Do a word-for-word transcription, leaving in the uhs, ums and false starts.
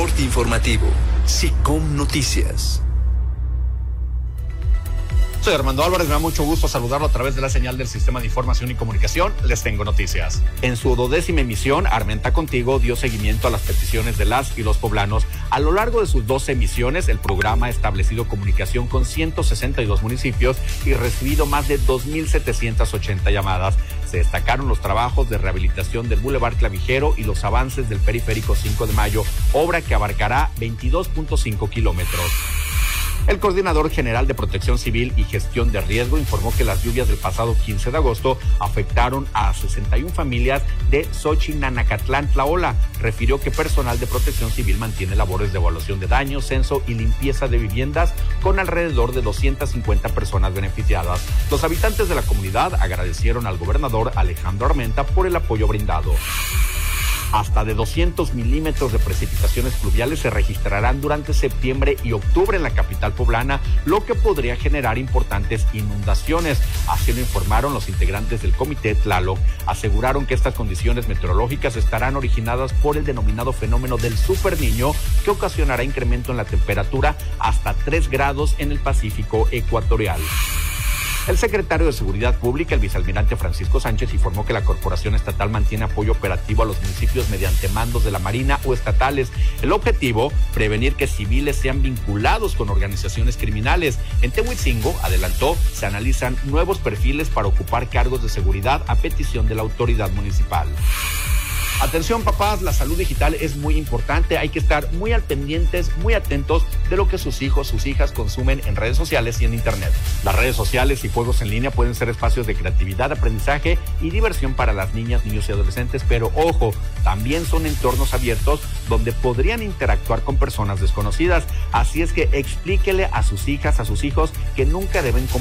Reporte informativo. SICOM Noticias. Soy Armando Álvarez, me da mucho gusto saludarlo a través de la señal del Sistema de Información y Comunicación. Les tengo noticias. En su duodécima emisión, Armenta Contigo dio seguimiento a las peticiones de las y los poblanos. A lo largo de sus doce emisiones, el programa ha establecido comunicación con ciento sesenta y dos municipios y recibido más de dos mil setecientas ochenta llamadas. Se destacaron los trabajos de rehabilitación del Boulevard Clavijero y los avances del Periférico cinco de mayo, obra que abarcará veintidós punto cinco kilómetros. El coordinador general de Protección Civil y Gestión de Riesgo informó que las lluvias del pasado quince de agosto afectaron a sesenta y una familias de Xochimanacatlán, Tlaola. Refirió que personal de Protección Civil mantiene labores de evaluación de daños, censo y limpieza de viviendas con alrededor de doscientas cincuenta personas beneficiadas. Los habitantes de la comunidad agradecieron al gobernador Alejandro Armenta por el apoyo brindado. Hasta de doscientos milímetros de precipitaciones pluviales se registrarán durante septiembre y octubre en la capital poblana, lo que podría generar importantes inundaciones. Así lo informaron los integrantes del Comité Tlaloc. Aseguraron que estas condiciones meteorológicas estarán originadas por el denominado fenómeno del Superniño, que ocasionará incremento en la temperatura hasta tres grados en el Pacífico ecuatorial. El secretario de Seguridad Pública, el vicealmirante Francisco Sánchez, informó que la Corporación Estatal mantiene apoyo operativo a los municipios mediante mandos de la Marina o estatales. El objetivo, prevenir que civiles sean vinculados con organizaciones criminales. En Tehuitzingo, adelantó, se analizan nuevos perfiles para ocupar cargos de seguridad a petición de la autoridad municipal. Atención, papás, la salud digital es muy importante. Hay que estar muy al pendientes, muy atentos de lo que sus hijos, sus hijas consumen en redes sociales y en internet. Las redes sociales y juegos en línea pueden ser espacios de creatividad, aprendizaje y diversión para las niñas, niños y adolescentes, pero ojo, también son entornos abiertos donde podrían interactuar con personas desconocidas. Así es que explíquele a sus hijas, a sus hijos que nunca deben